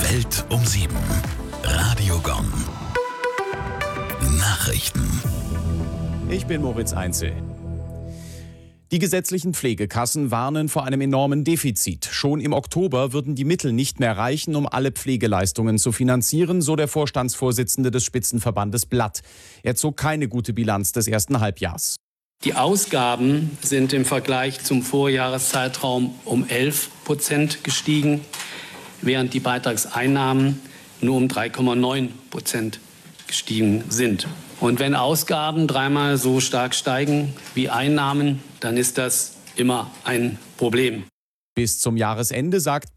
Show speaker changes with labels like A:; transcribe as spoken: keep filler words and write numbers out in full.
A: Welt um sieben. Radio Gong. Nachrichten.
B: Ich bin Moritz Einzel. Die gesetzlichen Pflegekassen warnen vor einem enormen Defizit. Schon im Oktober würden die Mittel nicht mehr reichen, um alle Pflegeleistungen zu finanzieren, so der Vorstandsvorsitzende des Spitzenverbandes Blatt. Er zog keine gute Bilanz des ersten Halbjahrs.
C: Die Ausgaben sind im Vergleich zum Vorjahreszeitraum um elf Prozent gestiegen, während die Beitragseinnahmen nur um drei Komma neun Prozent gestiegen sind. Und wenn Ausgaben dreimal so stark steigen wie Einnahmen, dann ist das immer ein Problem.
B: Bis zum Jahresende, sagt